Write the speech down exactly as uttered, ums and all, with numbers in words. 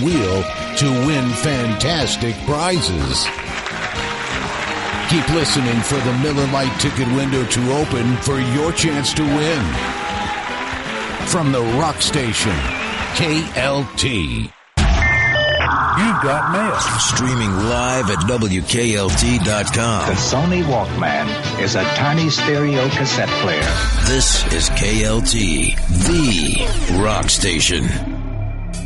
wheel to win fantastic prizes. Keep listening for the Miller Lite ticket window to open for your chance to win. From the Rock Station, K L T. You've got mail. Streaming live at W K L T dot com. The Sony Walkman is a tiny stereo cassette player. This is K L T, the Rock Station.